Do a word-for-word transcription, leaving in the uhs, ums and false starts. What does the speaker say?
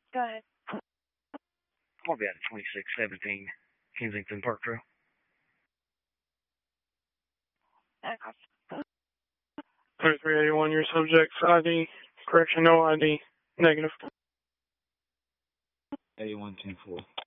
Go ahead. I'll be at twenty-six seventeen Kensington Park Trail. Okay. thirty-three eighty-one, your subject's I D. Correction, no I D. Negative. eighty-one ten four.